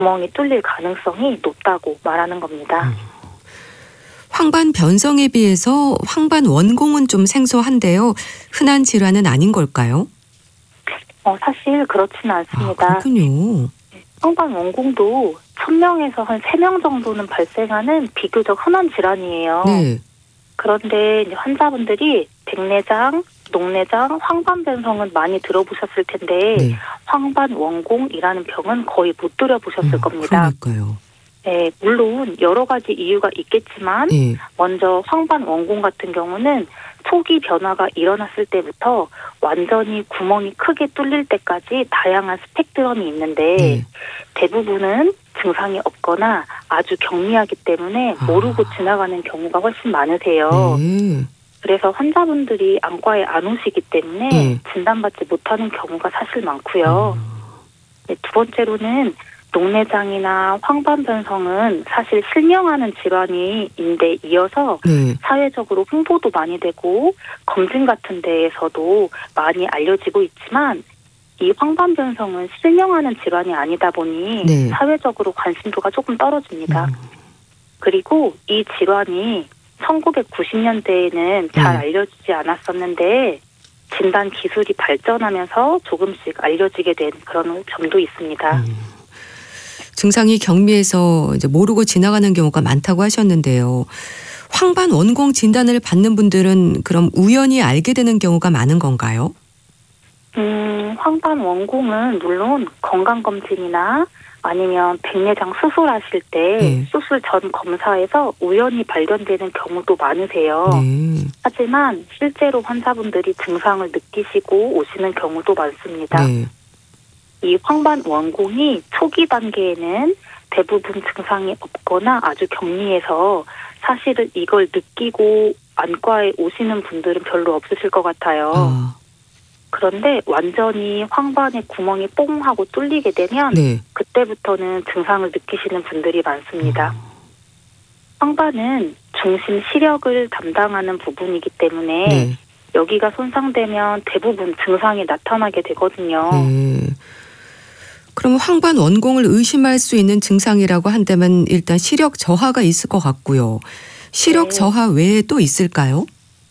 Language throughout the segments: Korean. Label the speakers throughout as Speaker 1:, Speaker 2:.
Speaker 1: 구멍이 뚫릴 가능성이 높다고 말하는 겁니다.
Speaker 2: 황반 변성에 비해서 황반 원공은 좀 생소한데요. 흔한 질환은 아닌 걸까요?
Speaker 1: 사실 그렇지는 않습니다.
Speaker 2: 그렇군요.
Speaker 1: 황반 원공도 1000명에서 한 3명 정도는 발생하는 비교적 흔한 질환이에요.
Speaker 2: 네.
Speaker 1: 그런데 이제 환자분들이 백내장, 녹내장, 황반 변성은 많이 들어보셨을 텐데
Speaker 2: 네.
Speaker 1: 황반 원공이라는 병은 거의 못 들어보셨을 겁니다.
Speaker 2: 그러니까요.
Speaker 1: 네, 물론 여러 가지 이유가 있겠지만
Speaker 2: 네.
Speaker 1: 먼저 황반 원공 같은 경우는 초기 변화가 일어났을 때부터 완전히 구멍이 크게 뚫릴 때까지 다양한 스펙트럼이 있는데
Speaker 2: 네.
Speaker 1: 대부분은 증상이 없거나 아주 경미하기 때문에 모르고 지나가는 경우가 훨씬 많으세요.
Speaker 2: 네.
Speaker 1: 그래서 환자분들이 안과에 안 오시기 때문에
Speaker 2: 네.
Speaker 1: 진단받지 못하는 경우가 사실 많고요. 네, 두 번째로는 녹내장이나 황반 변성은 사실 실명하는 질환인데 이어서
Speaker 2: 네.
Speaker 1: 사회적으로 홍보도 많이 되고 검진 같은 데에서도 많이 알려지고 있지만 이 황반 변성은 실명하는 질환이 아니다 보니
Speaker 2: 네.
Speaker 1: 사회적으로 관심도가 조금 떨어집니다. 그리고 이 질환이 1990년대에는 잘
Speaker 2: 네.
Speaker 1: 알려지지 않았었는데 진단 기술이 발전하면서 조금씩 알려지게 된 그런 점도 있습니다.
Speaker 2: 증상이 경미해서 이제 모르고 지나가는 경우가 많다고 하셨는데요. 황반 원공 진단을 받는 분들은 그럼 우연히 알게 되는 경우가 많은 건가요?
Speaker 1: 황반 원공은 물론 건강검진이나 아니면 백내장 수술하실 때
Speaker 2: 네.
Speaker 1: 수술 전 검사에서 우연히 발견되는 경우도 많으세요.
Speaker 2: 네.
Speaker 1: 하지만 실제로 환자분들이 증상을 느끼시고 오시는 경우도 많습니다.
Speaker 2: 네.
Speaker 1: 이 황반 원공이 초기 단계에는 대부분 증상이 없거나 아주 경미해서 사실은 이걸 느끼고 안과에 오시는 분들은 별로 없으실 것 같아요. 그런데 완전히 황반의 구멍이 뽕 하고 뚫리게 되면
Speaker 2: 네.
Speaker 1: 그때부터는 증상을 느끼시는 분들이 많습니다. 황반은 중심 시력을 담당하는 부분이기 때문에
Speaker 2: 네.
Speaker 1: 여기가 손상되면 대부분 증상이 나타나게 되거든요.
Speaker 2: 네. 그럼 황반 원공을 의심할 수 있는 증상이라고 한다면 일단 시력 저하가 있을 것 같고요. 시력
Speaker 1: 네.
Speaker 2: 저하 외에 또 있을까요?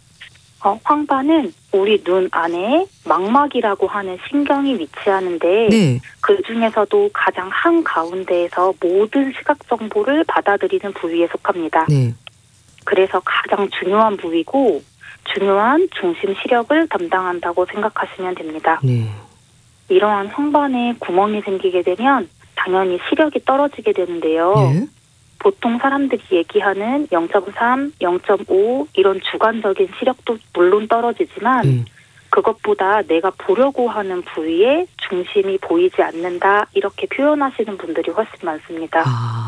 Speaker 1: 황반은 우리 눈 안에 망막이라고 하는 신경이 위치하는데
Speaker 2: 네.
Speaker 1: 그 중에서도 가장 한가운데에서 모든 시각 정보를 받아들이는 부위에 속합니다.
Speaker 2: 네.
Speaker 1: 그래서 가장 중요한 부위고 중요한 중심 시력을 담당한다고 생각하시면 됩니다.
Speaker 2: 네.
Speaker 1: 이러한 황반에 구멍이 생기게 되면 당연히 시력이 떨어지게 되는데요.
Speaker 2: 네.
Speaker 1: 보통 사람들이 얘기하는 0.3, 0.5 이런 주관적인 시력도 물론 떨어지지만 그것보다 내가 보려고 하는 부위에 중심이 보이지 않는다 이렇게 표현하시는 분들이 훨씬 많습니다.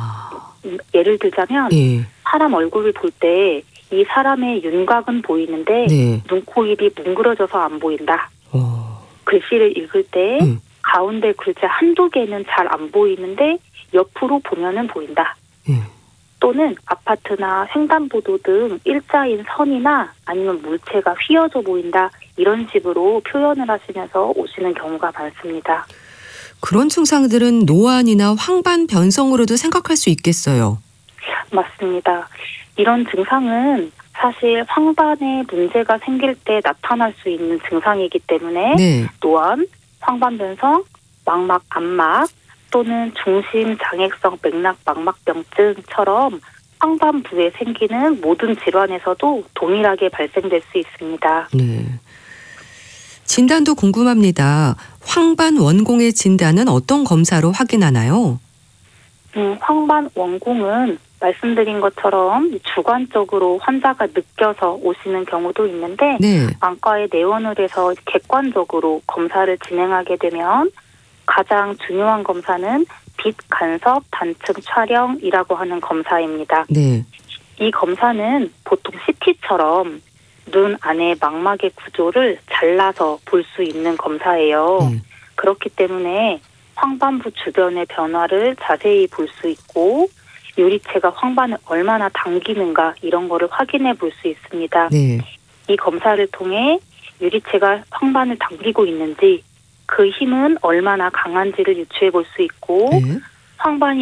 Speaker 1: 예를 들자면
Speaker 2: 네.
Speaker 1: 사람 얼굴을 볼 때 이 사람의 윤곽은 보이는데
Speaker 2: 네.
Speaker 1: 눈, 코, 입이 뭉그러져서 안 보인다.
Speaker 2: 어.
Speaker 1: 글씨를 읽을 때 가운데 글자 한두 개는 잘 안 보이는데 옆으로 보면은 보인다. 또는 아파트나 횡단보도 등 일자인 선이나 아니면 물체가 휘어져 보인다. 이런 식으로 표현을 하시면서 오시는 경우가 많습니다.
Speaker 2: 그런 증상들은 노안이나 황반 변성으로도 생각할 수 있겠어요.
Speaker 1: 맞습니다. 이런 증상은 사실 황반에 문제가 생길 때 나타날 수 있는 증상이기 때문에
Speaker 2: 네.
Speaker 1: 노안, 황반 변성, 망막 안막 또는 중심 장애성 맥락 망막병증처럼 황반부에 생기는 모든 질환에서도 동일하게 발생될 수 있습니다.
Speaker 2: 네. 진단도 궁금합니다. 황반 원공의 진단은 어떤 검사로 확인하나요?
Speaker 1: 황반 원공은 말씀드린 것처럼 주관적으로 환자가 느껴서 오시는 경우도 있는데
Speaker 2: 네.
Speaker 1: 안과에 내원을 해서 객관적으로 검사를 진행하게 되면 가장 중요한 검사는 빛 간섭 단층 촬영이라고 하는 검사입니다.
Speaker 2: 네.
Speaker 1: 이 검사는 보통 CT처럼 눈 안의 망막의 구조를 잘라서 볼 수 있는 검사예요. 그렇기 때문에 황반부 주변의 변화를 자세히 볼 수 있고 유리체가 황반을 얼마나 당기는가 이런 거를 확인해 볼 수 있습니다.
Speaker 2: 네.
Speaker 1: 이 검사를 통해 유리체가 황반을 당기고 있는지 그 힘은 얼마나 강한지를 유추해 볼 수 있고 황반이